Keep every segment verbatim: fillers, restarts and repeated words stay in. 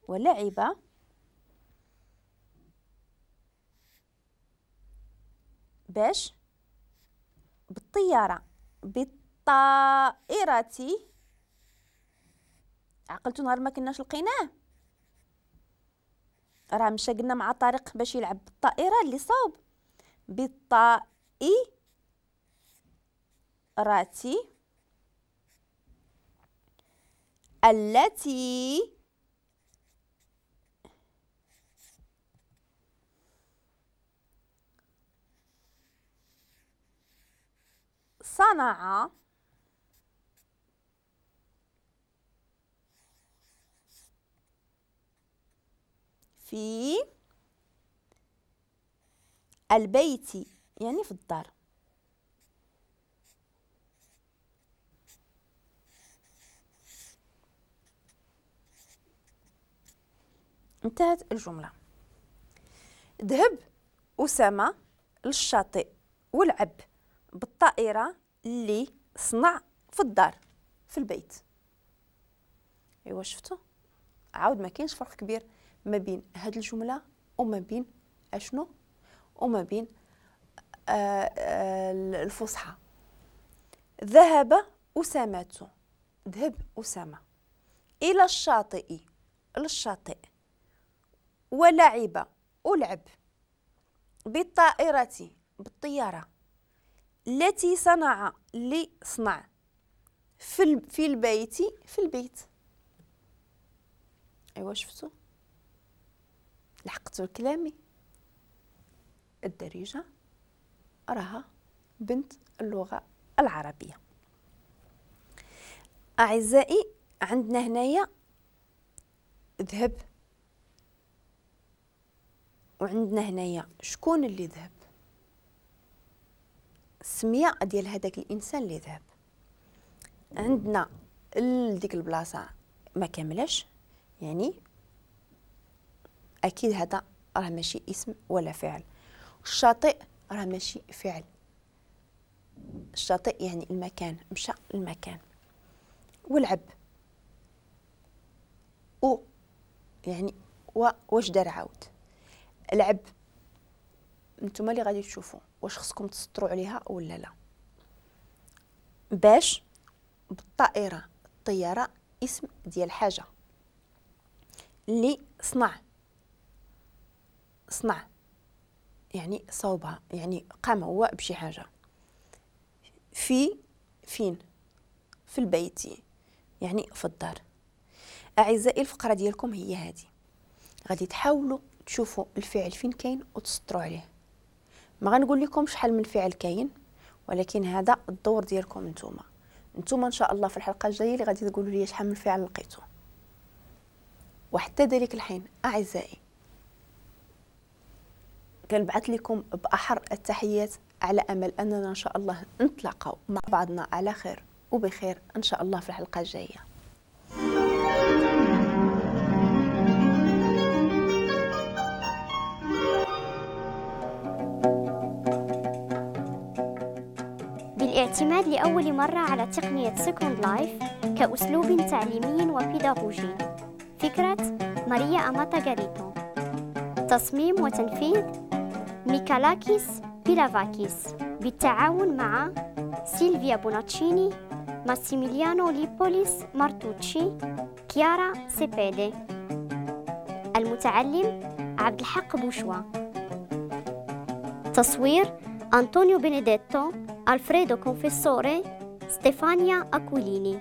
ولعب باش بالطيارة بالطائرة. عقلتو نهار ما كناش لقيناه راه مشى قلنا مع طارق باش يلعب بالطائرة اللي صوب بالطائرة التي صنع في البيت، يعني في الدار. انتهت الجملة. ذهب أسامة للشاطئ ولعب بالطائرة اللي صنع في الدار في البيت. ايوا شفتوا عاود ما كاينش فرق كبير ما بين هاد الجملة وما بين اشنو وما بين آه آه الفصحى. ذهب أسامة، ذهب أسامة إلى الشاطئ للشاطئ ولعب ولعب بالطائرة بالطيارة التي صنع اللي صنع في في البيت في البيت. ايوا شفتوا لحقتوا كلامي. الدارجة راها بنت اللغة العربية. أعزائي عندنا هنايا ذهب وعندنا هنايا شكون اللي ذهب، السمية ديال هذاك الانسان اللي ذهب. عندنا لديك البلاصه ما كاملاش، يعني اكيد هذا راه ماشي اسم ولا فعل. الشاطئ راه ماشي فعل، الشاطئ يعني المكان، مشى المكان. ولعب او يعني و واش دار عاود لعب. نتوما اللي غادي تشوفوا واش خصكم تسطروا عليها ولا لا. باش بالطائرة الطيارة اسم ديال حاجة اللي صنع، صنع يعني صوبها، يعني قام هو بشي حاجة. في فين في البيت يعني في الدار. أعزائي الفقرة ديالكم هي هذه، غادي تحاولوا تشوفوا الفعل فين كاين وتسطروا عليه. ما غنقول لكم شحال من فعل كاين، ولكن هذا الدور ديالكم نتوما. نتوما ان شاء الله في الحلقه الجايه اللي غادي تقولوا لي شحال من فعل لقيتو. وحتى ذلك الحين اعزائي كنبعث لكم باحر التحيات، على امل اننا ان شاء الله نتلاقاو مع بعضنا على خير وبخير ان شاء الله في الحلقه الجايه. بالاعتماد لأول مرة على تقنية سكوند لايف كأسلوب تعليمي وبيداغوجي. فكرة ماريا أماتا غاريتو. تصميم وتنفيذ ميكالاكيس بيلافاكيس بالتعاون مع سيلفيا بوناتشيني، ماسيميليانو ليبوليس مارتوتشي، كيارا سيبيدي. المتعلم عبد الحق بوشوا. تصوير أنطونيو بينيديتو، ألفريدو كونفيسوري، ستيفانيا أكوليني.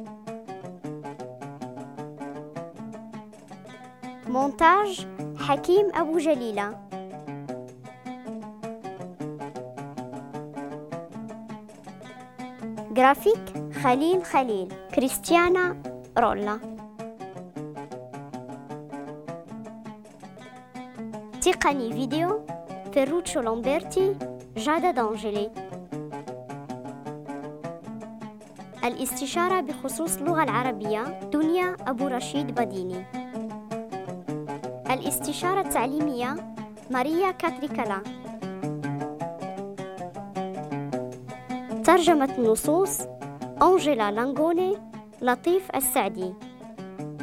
مونتاج حكيم أبو جليلة. جرافيك خليل خليل، كريستيانا رولا. تقني فيديو فيروتشو لومبرتي، جادا دانجيلي. الاستشارة بخصوص اللغة العربية دنيا أبو رشيد بديني. الاستشارة التعليمية ماريا كاتريكالا. ترجمة النصوص أنجيلا لانغوني، لطيف السعدي.